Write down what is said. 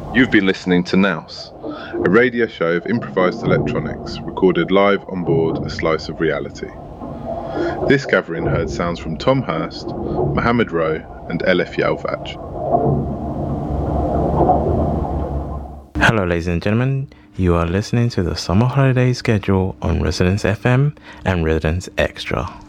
You've been listening to Nous, a radio show of improvised electronics recorded live on board a slice of reality. This gathering heard sounds from Tom Hurst, Mohammed Rowe and Elif Yalvaj. Hello ladies and gentlemen, you are listening to the Summer Holiday Schedule on Residence FM and Residence Extra.